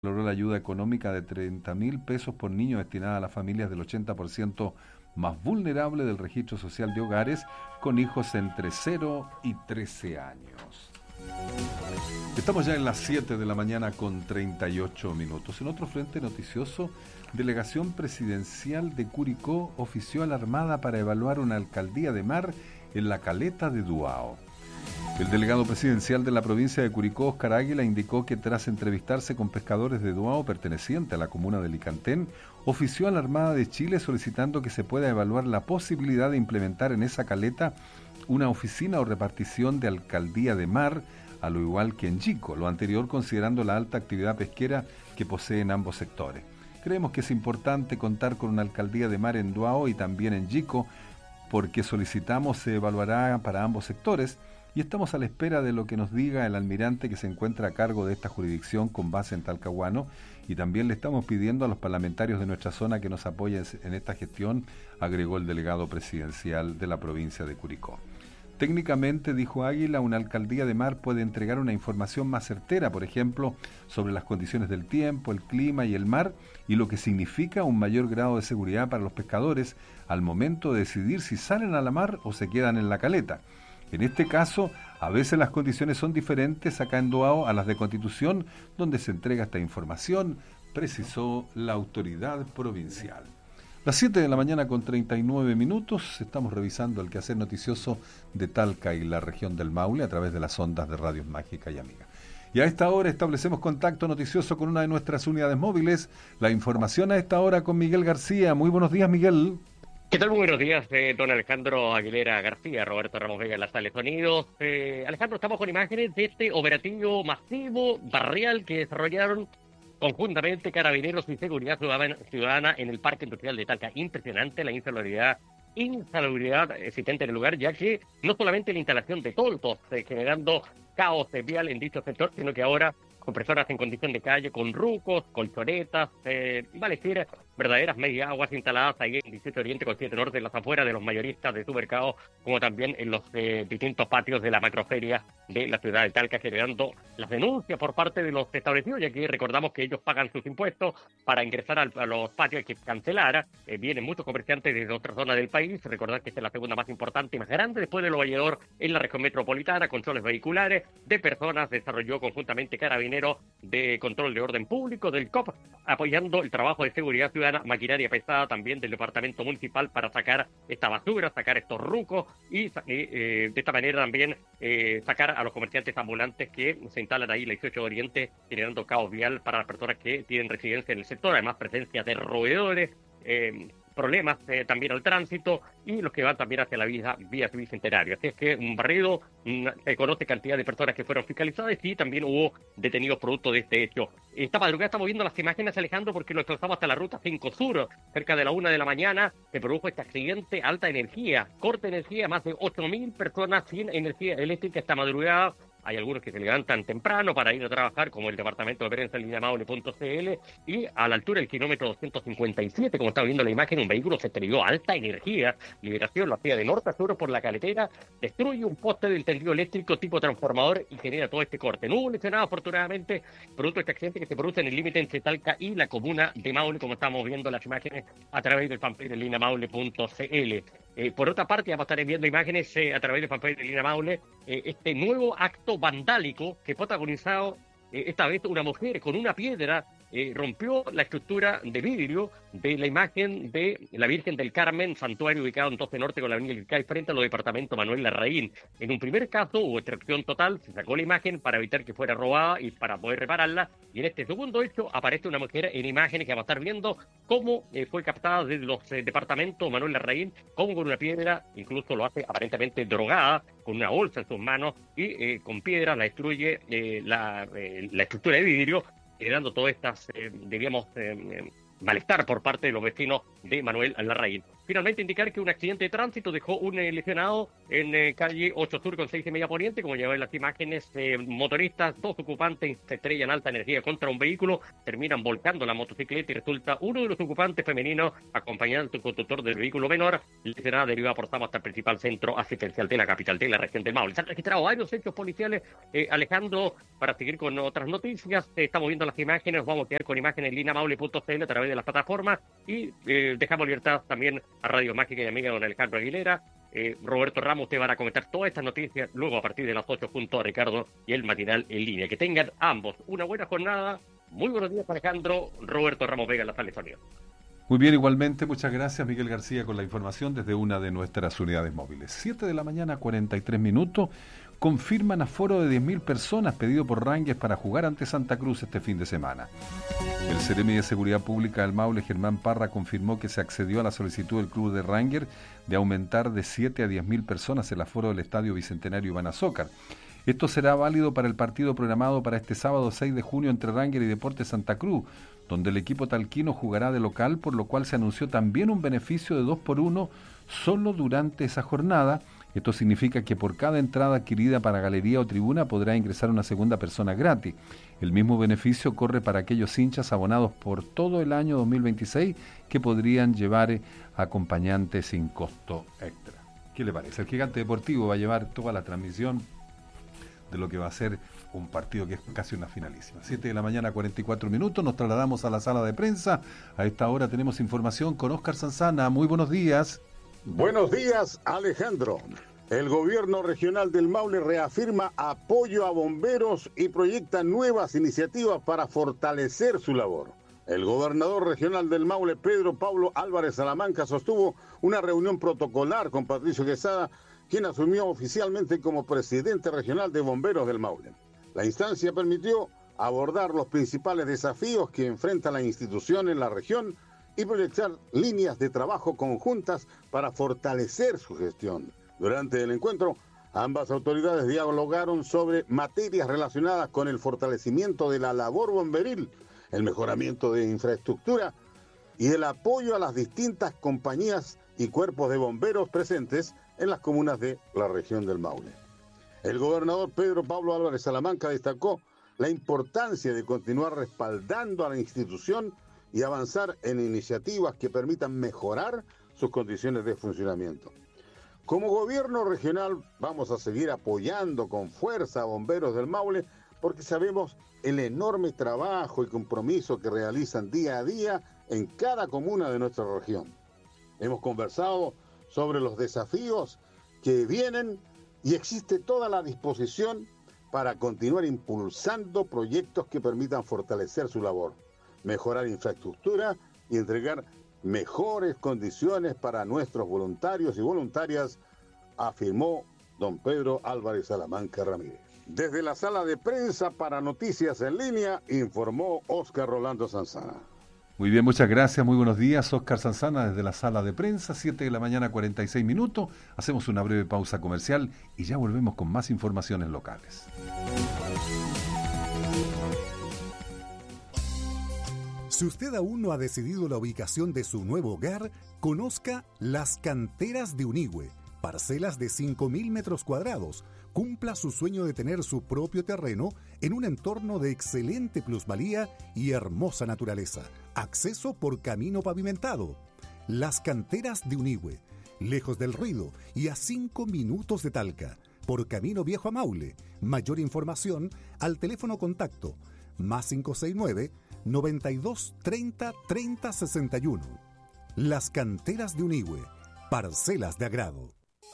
logró la ayuda económica de 30.000 pesos por niño destinada a las familias del 80% más vulnerable del registro social de hogares con hijos entre 0 y 13 años. Estamos ya en las 7 de la mañana con 38 minutos. En otro frente noticioso, delegación presidencial de Curicó ofició a la Armada para evaluar una alcaldía de mar en la caleta de Duao. El delegado presidencial de la provincia de Curicó, Óscar Águila, indicó que tras entrevistarse con pescadores de Duao perteneciente a la comuna de Licantén, ofició a la Armada de Chile solicitando que se pueda evaluar la posibilidad de implementar en esa caleta una oficina o repartición de alcaldía de mar, a lo igual que en Yico, lo anterior considerando la alta actividad pesquera que poseen ambos sectores. Creemos que es importante contar con una alcaldía de mar en Duao y también en Yico, porque solicitamos se evaluará para ambos sectores, y estamos a la espera de lo que nos diga el almirante que se encuentra a cargo de esta jurisdicción con base en Talcahuano, y también le estamos pidiendo a los parlamentarios de nuestra zona que nos apoyen en esta gestión, agregó el delegado presidencial de la provincia de Curicó. Técnicamente, dijo Águila, una alcaldía de mar puede entregar una información más certera, por ejemplo, sobre las condiciones del tiempo, el clima y el mar, y lo que significa un mayor grado de seguridad para los pescadores al momento de decidir si salen a la mar o se quedan en la caleta. En este caso, a veces las condiciones son diferentes acá en Duao a las de Constitución, donde se entrega esta información, precisó la autoridad provincial. Las 7 de la mañana con 39 minutos, estamos revisando el quehacer noticioso de Talca y la región del Maule a través de las ondas de Radios Mágica y Amiga. Y a esta hora establecemos contacto noticioso con una de nuestras unidades móviles. La información a esta hora con Miguel García. Muy buenos días, Miguel. ¿Qué tal? Muy buenos días, don Alejandro Aguilera García, Roberto Ramos Vega en la sala de sonidos. Alejandro, estamos con imágenes de este operativo masivo, barrial, que desarrollaron conjuntamente Carabineros y Seguridad Ciudadana en el Parque Industrial de Talca. Impresionante la insalubridad existente en el lugar, ya que no solamente la instalación de toldos generando caos vial en dicho sector, sino que ahora con personas en condición de calle, con rucos, colchonetas, vale decir, verdaderas media aguas instaladas ahí en 18 Oriente con 7 Norte, en las afueras de los mayoristas de supermercados, como también en los distintos patios de la macroferia de la ciudad de Talca, generando las denuncias por parte de los establecidos, ya que recordamos que ellos pagan sus impuestos para ingresar a los patios. Hay que cancelar, vienen muchos comerciantes desde otra zona del país, recordar que esta es la segunda más importante y más grande después de Los Valledor en la región metropolitana, controles vehiculares de personas, desarrolló conjuntamente Carabineros de Control de Orden Público, del COP, apoyando el trabajo de seguridad ciudadana, maquinaria pesada también del departamento municipal para sacar esta basura, sacar estos rucos y de esta manera también sacar a los comerciantes ambulantes que se instalan ahí en la 18 de Oriente, generando caos vial para las personas que tienen residencia en el sector, además presencia de roedores, problemas también al tránsito y los que van también hacia la vía bicentenario. Así es que un barrido, se conoce cantidad de personas que fueron fiscalizadas y también hubo detenidos producto de este hecho. Esta madrugada estamos viendo las imágenes, Alejandro, porque nos cruzamos hasta la ruta 5 Sur, cerca de la 1 de la mañana, se produjo este accidente, alta energía, corte de energía, más de 8.000 personas sin energía eléctrica esta madrugada. Hay algunos que se levantan temprano para ir a trabajar, como el departamento de prensa en lineamaule.cl, y a la altura del kilómetro 257, como está viendo la imagen, un vehículo se estrelló a alta energía. Liberación lo hacía de norte a sur por la carretera, destruye un poste del tendido eléctrico tipo transformador y genera todo este corte. No hubo lesionados, afortunadamente, producto de este accidente que se produce en el límite entre Talca y la comuna de Maule, como estamos viendo las imágenes a través del fanpage de lineamaule.cl. Por otra parte, vamos a estar viendo imágenes a través del fanpage de Lina Maule, este nuevo acto vandálico que protagonizado esta vez una mujer con una piedra rompió la estructura de vidrio de la imagen de la Virgen del Carmen, santuario ubicado en 12 Norte con la avenida Ilcay, frente a los departamentos Manuel Larraín. En un primer caso hubo extracción total, se sacó la imagen para evitar que fuera robada y para poder repararla, y en este segundo hecho aparece una mujer en imágenes que vamos a estar viendo cómo fue captada desde los departamentos Manuel Larraín, cómo con una piedra, incluso lo hace aparentemente drogada, con una bolsa en sus manos y con piedra la destruye la estructura de vidrio, generando todas estas, malestar por parte de los vecinos de Manuel Larraín. Finalmente indicar que un accidente de tránsito dejó un lesionado en calle 8 Sur con 6 y media Poniente, como ya ven las imágenes, motoristas, 2 ocupantes se estrellan alta energía contra un vehículo, terminan volcando la motocicleta y resulta uno de los ocupantes femeninos, acompañante del conductor del vehículo menor, será derivado por hasta el principal centro asistencial de la capital de la región del Maule. Se han registrado varios hechos policiales, Alejandro, para seguir con otras noticias, estamos viendo las imágenes, nos vamos a quedar con imágenes en linamaule.cl a través de las plataformas y dejamos libertad también a Radio Mágica y amiga don Alejandro Aguilera. Roberto Ramos, te van a comentar todas estas noticias luego a partir de las 8 junto a Ricardo y el matinal en línea. Que tengan ambos una buena jornada. Muy buenos días, Alejandro. Roberto Ramos Vega, en la sala de sonido. Muy bien, igualmente, muchas gracias Miguel García con la información desde una de nuestras unidades móviles. 7 de la mañana, 43 minutos. Confirman aforo de 10.000 personas pedido por Rangers para jugar ante Santa Cruz este fin de semana. El Seremi de Seguridad Pública del Maule, Germán Parra, confirmó que se accedió a la solicitud del club de Rangers de aumentar de 7 a 10.000 personas el aforo del Estadio Bicentenario Iván Azócar. Esto será válido para el partido programado para este sábado 6 de junio entre Rangers y Deportes Santa Cruz, donde el equipo talquino jugará de local, por lo cual se anunció también un beneficio de 2x1 solo durante esa jornada. Esto significa que por cada entrada adquirida para galería o tribuna podrá ingresar una segunda persona gratis. El mismo beneficio corre para aquellos hinchas abonados por todo el año 2026 que podrían llevar acompañantes sin costo extra. ¿Qué le parece? El Gigante Deportivo va a llevar toda la transmisión de lo que va a ser un partido que es casi una finalísima. 7 de la mañana, 44 minutos, nos trasladamos a la sala de prensa. A esta hora tenemos información con Óscar Sanzana. Muy buenos días. Buenos días, Alejandro. El gobierno regional del Maule reafirma apoyo a bomberos y proyecta nuevas iniciativas para fortalecer su labor. El gobernador regional del Maule, Pedro Pablo Álvarez Salamanca, sostuvo una reunión protocolar con Patricio Quesada, quien asumió oficialmente como presidente regional de bomberos del Maule. La instancia permitió abordar los principales desafíos que enfrenta la institución en la región y proyectar líneas de trabajo conjuntas para fortalecer su gestión. Durante el encuentro, ambas autoridades dialogaron sobre materias relacionadas con el fortalecimiento de la labor bomberil, el mejoramiento de infraestructura y el apoyo a las distintas compañías y cuerpos de bomberos presentes en las comunas de la región del Maule. El gobernador Pedro Pablo Álvarez Salamanca destacó la importancia de continuar respaldando a la institución y avanzar en iniciativas que permitan mejorar sus condiciones de funcionamiento. Como gobierno regional vamos a seguir apoyando con fuerza a bomberos del Maule porque sabemos el enorme trabajo y compromiso que realizan día a día en cada comuna de nuestra región. Hemos conversado sobre los desafíos que vienen y existe toda la disposición para continuar impulsando proyectos que permitan fortalecer su labor, mejorar infraestructura y entregar mejores condiciones para nuestros voluntarios y voluntarias, afirmó don Pedro Álvarez Salamanca Ramírez. Desde la sala de prensa para Noticias en Línea, informó Óscar Rolando Sanzana. Muy bien, muchas gracias, muy buenos días, Óscar Sanzana desde la sala de prensa, 7 de la mañana, 46 minutos. Hacemos una breve pausa comercial y ya volvemos con más informaciones locales. Si usted aún no ha decidido la ubicación de su nuevo hogar, conozca Las Canteras de Unigüe, parcelas de 5.000 metros cuadrados. Cumpla su sueño de tener su propio terreno en un entorno de excelente plusvalía y hermosa naturaleza. Acceso por camino pavimentado. Las Canteras de Unigüe, lejos del ruido y a 5 minutos de Talca, por Camino Viejo a Maule. Mayor información al teléfono contacto +569 92 30 30 61. Las Canteras de Unigüe, parcelas de agrado.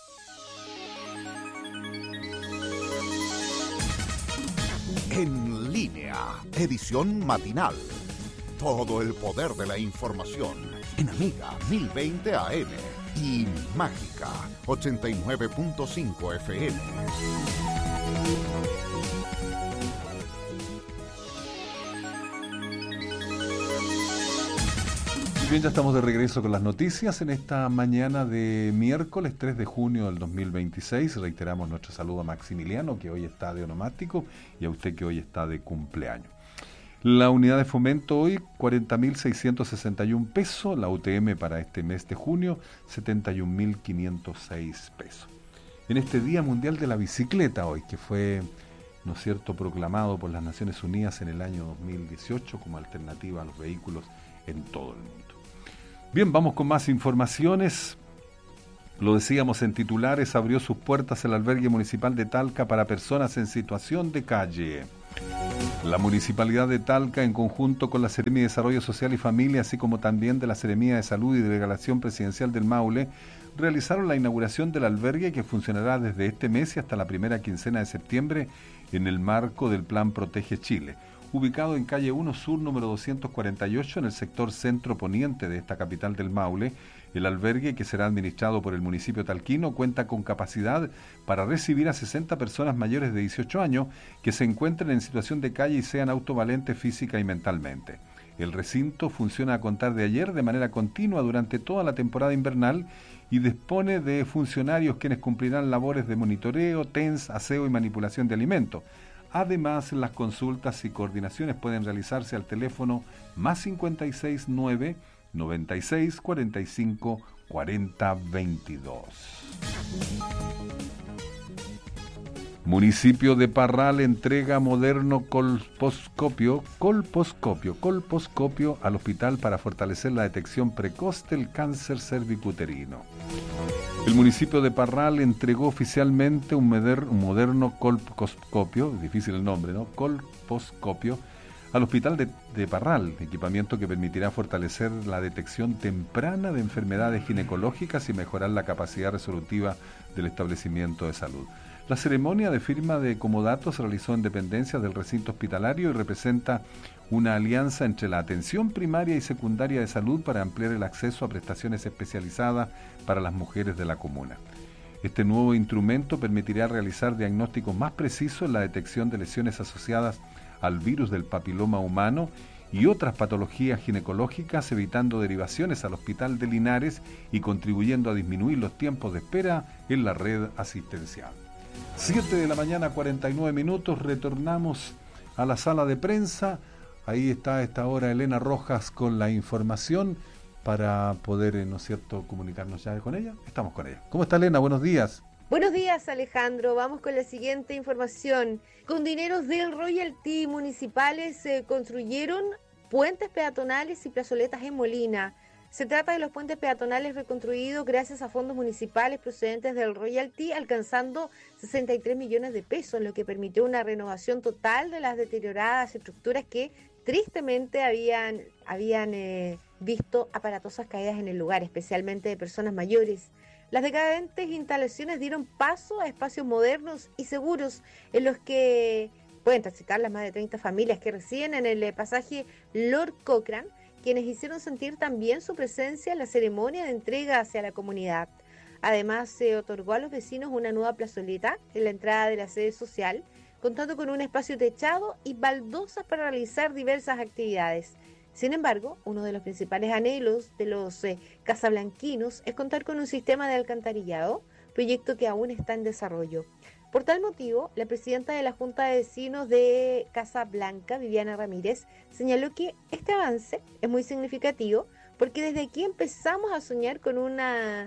En línea, edición matinal. Todo el poder de la información en Amiga 1020 AM y Mágica 89.5 FM. Bien, ya estamos de regreso con las noticias en esta mañana de miércoles 3 de junio del 2026. Reiteramos nuestro saludo a Maximiliano, que hoy está de onomástico, y a usted, que hoy está de cumpleaños. La unidad de fomento hoy, 40.661 pesos. La UTM para este mes de junio, 71.506 pesos. en este Día Mundial de la Bicicleta hoy, que fue, ¿no es cierto?, proclamado por las Naciones Unidas en el año 2018 como alternativa a los vehículos en todo el mundo. Bien, vamos con más informaciones. Lo decíamos en titulares, abrió sus puertas el albergue municipal de Talca para personas en situación de calle. La Municipalidad de Talca, en conjunto con la Seremía de Desarrollo Social y Familia, así como también de la Seremía de Salud y Delegación Presidencial del Maule, realizaron la inauguración del albergue que funcionará desde este mes y hasta la primera quincena de septiembre en el marco del Plan Protege Chile, ubicado en calle 1 Sur, número 248, en el sector centro-poniente de esta capital del Maule. El albergue, que será administrado por el municipio talquino, cuenta con capacidad para recibir a 60 personas mayores de 18 años que se encuentren en situación de calle y sean autovalentes física y mentalmente. El recinto funciona a contar de ayer de manera continua durante toda la temporada invernal y dispone de funcionarios quienes cumplirán labores de monitoreo, TENS, aseo y manipulación de alimentos. Además, las consultas y coordinaciones pueden realizarse al teléfono +569 96 45 40 22. Municipio de Parral entrega moderno colposcopio al hospital para fortalecer la detección precoz del cáncer cervicuterino. El municipio de Parral entregó oficialmente un moderno colposcopio, difícil el nombre, ¿no? Colposcopio, al hospital de Parral, equipamiento que permitirá fortalecer la detección temprana de enfermedades ginecológicas y mejorar la capacidad resolutiva del establecimiento de salud. La ceremonia de firma de comodatos se realizó en dependencias del recinto hospitalario y representa una alianza entre la atención primaria y secundaria de salud para ampliar el acceso a prestaciones especializadas para las mujeres de la comuna. Este nuevo instrumento permitirá realizar diagnósticos más precisos en la detección de lesiones asociadas al virus del papiloma humano y otras patologías ginecológicas, evitando derivaciones al Hospital de Linares y contribuyendo a disminuir los tiempos de espera en la red asistencial. 7 de la mañana, 49 minutos, retornamos a la sala de prensa. Ahí está a esta hora Elena Rojas con la información para poder, ¿no es cierto?, comunicarnos ya con ella. Estamos con ella. ¿Cómo está, Elena? Buenos días. Buenos días, Alejandro. Vamos con la siguiente información. Con dineros del royalty municipales se construyeron puentes peatonales y plazoletas en Molina. Se trata de los puentes peatonales reconstruidos gracias a fondos municipales procedentes del royalty, alcanzando 63 millones de pesos, lo que permitió una renovación total de las deterioradas estructuras que tristemente habían visto aparatosas caídas en el lugar, especialmente de personas mayores. Las decadentes instalaciones dieron paso a espacios modernos y seguros en los que pueden transitar las más de 30 familias que residen en el pasaje Lord Cochrane, quienes hicieron sentir también su presencia en la ceremonia de entrega hacia la comunidad. Además, se otorgó a los vecinos una nueva plazoleta en la entrada de la sede social, contando con un espacio techado y baldosas para realizar diversas actividades. Sin embargo, uno de los principales anhelos de los casablanquinos es contar con un sistema de alcantarillado, proyecto que aún está en desarrollo. Por tal motivo, la presidenta de la Junta de Vecinos de Casablanca, Viviana Ramírez, señaló que este avance es muy significativo porque desde aquí empezamos a soñar con un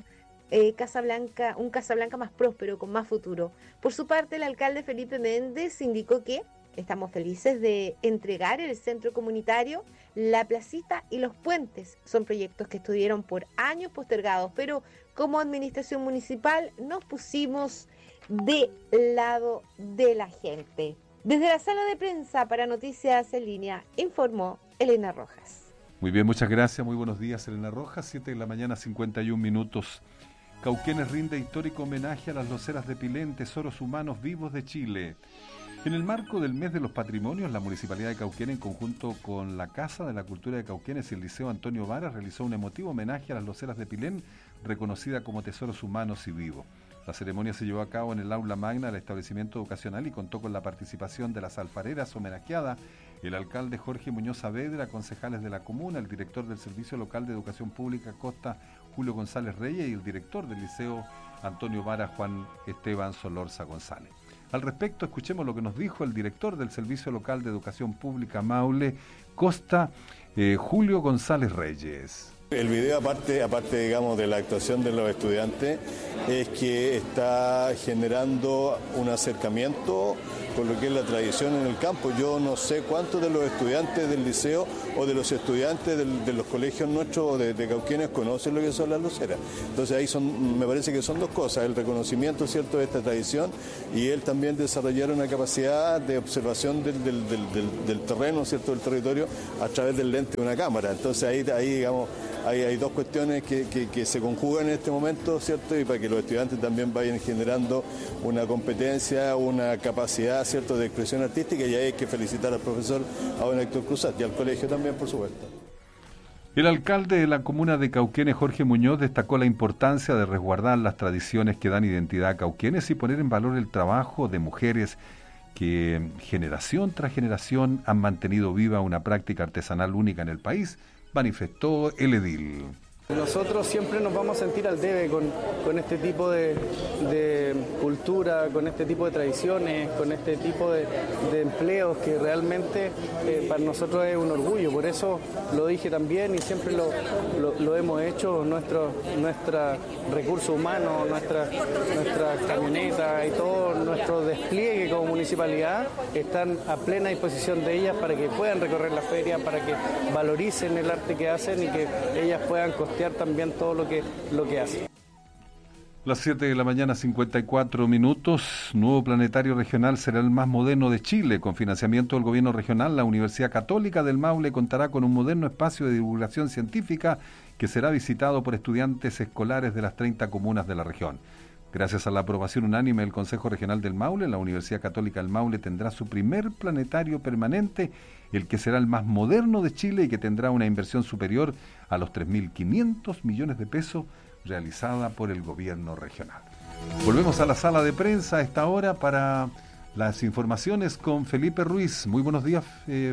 Casablanca más próspero, con más futuro. Por su parte, el alcalde Felipe Méndez indicó que estamos felices de entregar el centro comunitario, la placita y los puentes. Son proyectos que estuvieron por años postergados, pero como administración municipal nos pusimos de lado de la gente. Desde la sala de prensa para Noticias en Línea, informó Elena Rojas. Muy bien, muchas gracias. Muy buenos días, Elena Rojas. 7 de la mañana, 51 minutos. Cauquenes rinde histórico homenaje a las loceras de Pilén, tesoros humanos vivos de Chile. En el marco del Mes de los Patrimonios, la Municipalidad de Cauquenes, en conjunto con la Casa de la Cultura de Cauquenes y el Liceo Antonio Varas, realizó un emotivo homenaje a las loceras de Pilén, reconocida como tesoros humanos y vivos. La ceremonia se llevó a cabo en el aula magna del establecimiento educacional y contó con la participación de las alfareras homenajeadas, el alcalde Jorge Muñoz Saavedra, concejales de la comuna, el director del Servicio Local de Educación Pública Costa, Julio González Reyes, y el director del Liceo Antonio Varas, Juan Esteban Solorza González. Al respecto, escuchemos lo que nos dijo el director del Servicio Local de Educación Pública Maule, Costa, Julio González Reyes. El video, aparte digamos, de la actuación de los estudiantes, es que está generando un acercamiento con lo que es la tradición en el campo. Yo no sé cuántos de los estudiantes del liceo o de los estudiantes de los colegios nuestros de Cauquenes conocen lo que son las luceras. Entonces ahí me parece que son dos cosas, el reconocimiento, ¿cierto?, de esta tradición, y él también desarrollar una capacidad de observación del terreno, ¿cierto?, del territorio a través del lente de una cámara. Entonces ahí digamos, hay dos cuestiones que se conjugan en este momento, ¿cierto?, y para que los estudiantes también vayan generando una competencia, una capacidad, ¿cierto?, de expresión artística, y ahí hay que felicitar al profesor, a don Héctor Cruzat, y al colegio también, por supuesto. El alcalde de la comuna de Cauquenes, Jorge Muñoz, destacó la importancia de resguardar las tradiciones que dan identidad a Cauquenes y poner en valor el trabajo de mujeres que generación tras generación han mantenido viva una práctica artesanal única en el país, manifestó el edil. Nosotros siempre nos vamos a sentir al debe con este tipo de cultura, con este tipo de tradiciones, con este tipo de empleos que realmente para nosotros es un orgullo. Por eso lo dije también y siempre lo hemos hecho. Nuestro recurso humano, nuestra camioneta y todo nuestro despliegue como municipalidad están a plena disposición de ellas para que puedan recorrer la feria, para que valoricen el arte que hacen y que ellas puedan costear también todo lo que hacen. Las 7 de la mañana, 54 minutos. Nuevo planetario regional será el más moderno de Chile. Con financiamiento del gobierno regional, la Universidad Católica del Maule contará con un moderno espacio de divulgación científica que será visitado por estudiantes escolares de las 30 comunas de la región. Gracias a la aprobación unánime del Consejo Regional del Maule, la Universidad Católica del Maule tendrá su primer planetario permanente, el que será el más moderno de Chile y que tendrá una inversión superior a los 3.500 millones de pesos realizada por el gobierno regional. Volvemos a la sala de prensa a esta hora para las informaciones con Felipe Ruiz. Muy buenos días,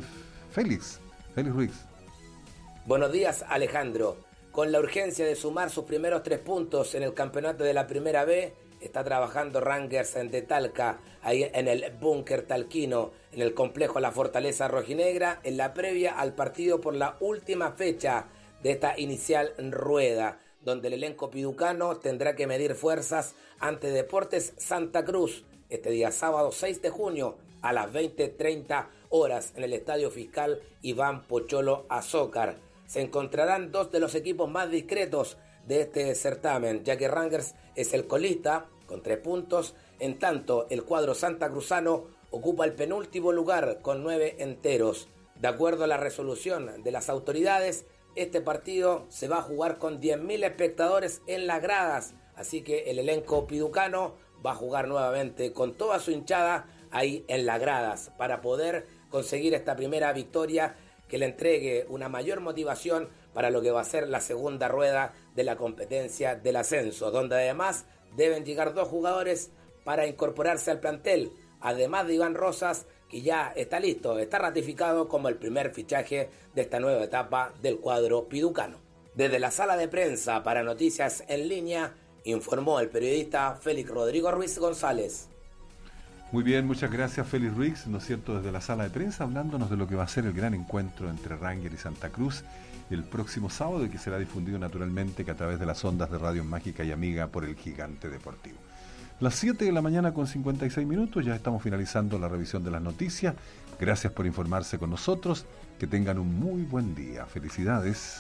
Félix Ruiz. Buenos días, Alejandro. Con la urgencia de sumar sus primeros 3 puntos en el campeonato de la Primera B, está trabajando Rangers de Talca, ahí en el búnker talquino, en el complejo La Fortaleza Rojinegra, en la previa al partido por la última fecha de esta inicial rueda, donde el elenco piducano tendrá que medir fuerzas ante Deportes Santa Cruz, este día sábado 6 de junio a las 20:30 horas en el Estadio Fiscal Iván Pocholo Azócar. Se encontrarán 2 de los equipos más discretos de este certamen, ya que Rangers es el colista con 3 puntos, en tanto el cuadro santacruzano ocupa el penúltimo lugar con 9 enteros. De acuerdo a la resolución de las autoridades, este partido se va a jugar con 10.000 espectadores en las gradas, así que el elenco piducano va a jugar nuevamente con toda su hinchada ahí en las gradas para poder conseguir esta primera victoria que le entregue una mayor motivación para lo que va a ser la segunda rueda de la competencia del ascenso, donde además deben llegar 2 jugadores para incorporarse al plantel, además de Iván Rosas, que ya está listo, está ratificado como el primer fichaje de esta nueva etapa del cuadro piducano. Desde la sala de prensa para Noticias en Línea, informó el periodista Félix Rodrigo Ruiz González. Muy bien, muchas gracias Félix Ruiz, ¿no es cierto?, desde la sala de prensa, hablándonos de lo que va a ser el gran encuentro entre Rangers y Santa Cruz el próximo sábado y que será difundido naturalmente que a través de las ondas de Radio Mágica y Amiga por el Gigante Deportivo. Las 7 de la mañana con 56 minutos, ya estamos finalizando la revisión de las noticias. Gracias por informarse con nosotros, que tengan un muy buen día. Felicidades.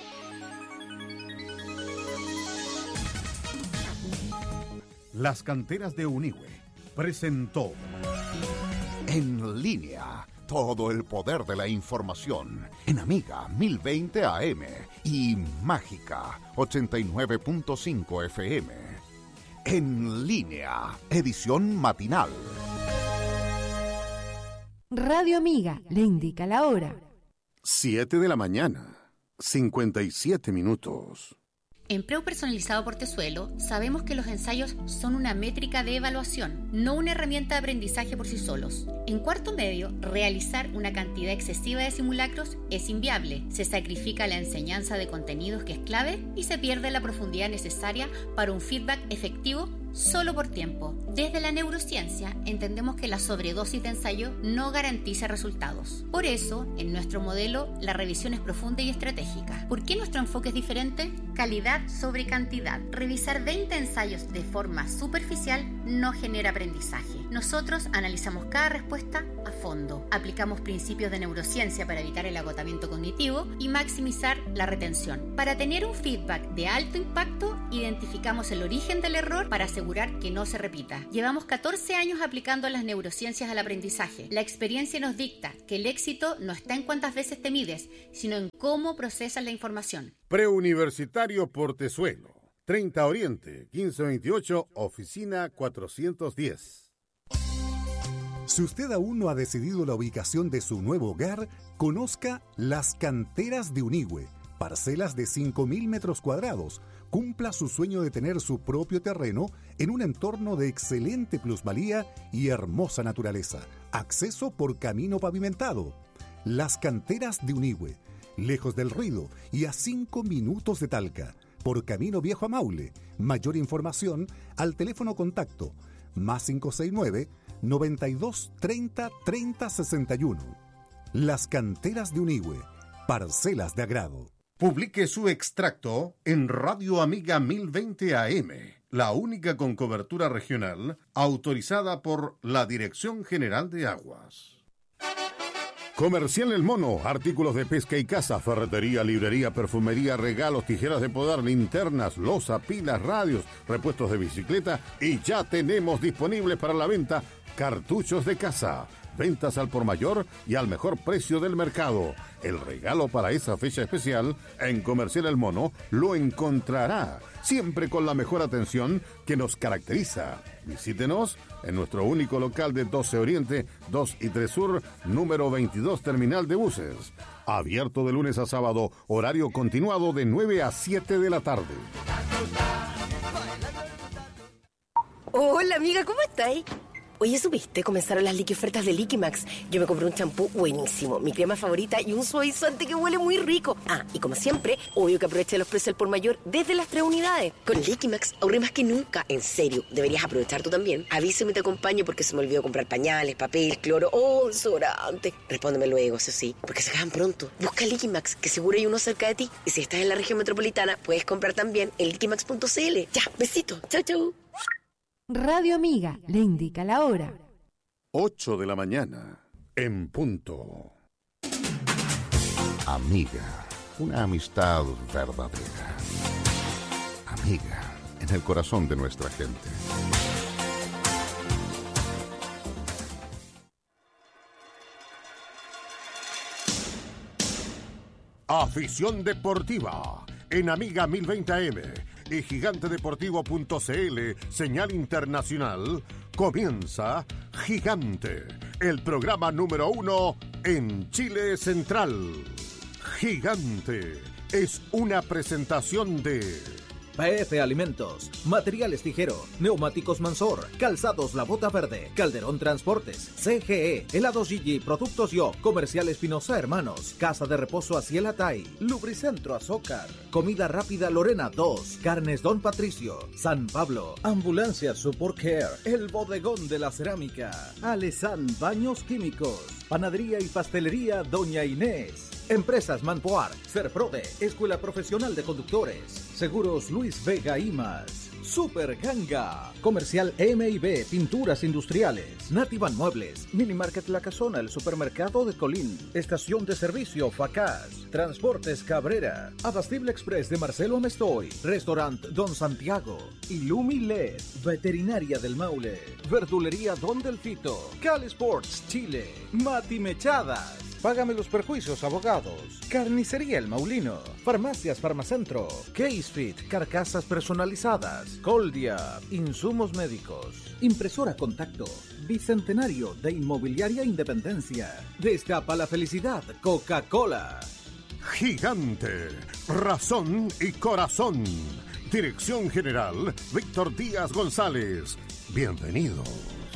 Las canteras de Unigüe presentó En Línea, todo el poder de la información en Amiga 1020 AM y Mágica 89.5 FM. En Línea, edición matinal. Radio Amiga le indica la hora. 7 de la mañana, 57 minutos. En Preu Personalizado Portezuelo sabemos que los ensayos son una métrica de evaluación, no una herramienta de aprendizaje por sí solos. En cuarto medio, realizar una cantidad excesiva de simulacros es inviable. Se sacrifica la enseñanza de contenidos que es clave y se pierde la profundidad necesaria para un feedback efectivo solo por tiempo. Desde la neurociencia entendemos que la sobredosis de ensayo no garantiza resultados. Por eso, en nuestro modelo, la revisión es profunda y estratégica. ¿Por qué nuestro enfoque es diferente? Calidad sobre cantidad. Revisar 20 ensayos de forma superficial no genera aprendizaje. Nosotros analizamos cada respuesta a fondo. Aplicamos principios de neurociencia para evitar el agotamiento cognitivo y maximizar la retención. Para tener un feedback de alto impacto, identificamos el origen del error para asegurar que no se repita. Llevamos 14 años aplicando las neurociencias al aprendizaje. La experiencia nos dicta que el éxito no está en cuántas veces te mides, sino en cómo procesas la información. Preuniversitario Portezuelo, 30 Oriente, 1528, oficina 410. Si usted aún no ha decidido la ubicación de su nuevo hogar, conozca Las Canteras de Unigüe, parcelas de 5.000 metros cuadrados. Cumpla su sueño de tener su propio terreno en un entorno de excelente plusvalía y hermosa naturaleza. Acceso por camino pavimentado. Las Canteras de Unigüe, lejos del ruido y a 5 minutos de Talca, por camino viejo a Maule. Mayor información al teléfono contacto +569 92 30 30 61. Las Canteras de Unigüe, parcelas de agrado. Publique su extracto en Radio Amiga 1020 AM, la única con cobertura regional autorizada por la Dirección General de Aguas. Comercial El Mono, artículos de pesca y caza, ferretería, librería, perfumería, regalos, tijeras de podar, linternas, loza, pilas, radios, repuestos de bicicleta y ya tenemos disponibles para la venta cartuchos de caza. Ventas al por mayor y al mejor precio del mercado. El regalo para esa fecha especial en Comercial El Mono lo encontrará, siempre con la mejor atención que nos caracteriza. Visítenos en nuestro único local de 12 Oriente, 2 y 3 Sur, número 22, terminal de buses. Abierto de lunes a sábado, horario continuado de 9 a 7 de la tarde. Hola amiga, ¿cómo estáis? Oye, ¿supiste? Comenzaron las ofertas de Liquimax. Yo me compré un champú buenísimo, mi crema favorita y un suavizante que huele muy rico. Ah, y como siempre, obvio que aproveché los precios al por mayor desde las 3 unidades. Con Liquimax ahorré más que nunca. En serio, deberías aprovechar tú también. Avísame y te acompaño porque se me olvidó comprar pañales, papel, cloro o desodorante. Respóndeme luego, eso sí, porque se acaban pronto. Busca Liquimax, que seguro hay uno cerca de ti. Y si estás en la región metropolitana, puedes comprar también en liquimax.cl. Ya, besito. Chau, chau. Radio Amiga le indica la hora. 8 de la mañana, en punto. Amiga, una amistad verdadera. Amiga, en el corazón de nuestra gente. Afición deportiva, en Amiga 1020 AM y gigantedeportivo.cl, señal internacional, comienza Gigante, el programa número 1 en Chile Central. Gigante es una presentación de PF Alimentos, Materiales Tijero, Neumáticos Mansor, Calzados La Bota Verde, Calderón Transportes, CGE, Helados Gigi, Productos Yo, Comercial Espinosa Hermanos, Casa de Reposo Aciel Atay, Lubricentro Azócar, Comida Rápida Lorena 2, Carnes Don Patricio, San Pablo, Ambulancia Support Care, El Bodegón de la Cerámica, Alesan Baños Químicos, Panadería y Pastelería Doña Inés, Empresas Manpoar, Serprode, Escuela Profesional de Conductores, Seguros Luis Vega y más. Super Ganga, Comercial M&B, Pinturas Industriales, Nativan Muebles, Mini Market La Casona, el Supermercado de Colín, Estación de Servicio Facaz, Transportes Cabrera, Abastible Express de Marcelo Amestoy, Restaurant Don Santiago, Illumi LED, Veterinaria del Maule, Verdulería Don Delfito, Cal Sports Chile, Mati Mechadas, Págame los Perjuicios Abogados, Carnicería El Maulino, Farmacias Farmacentro, Casefit, Carcasas Personalizadas, Coldia, Insumos Médicos, Impresora Contacto, Bicentenario de Inmobiliaria Independencia, Destapa la Felicidad, Coca-Cola. Gigante, razón y corazón. Dirección General, Víctor Díaz González. Bienvenido.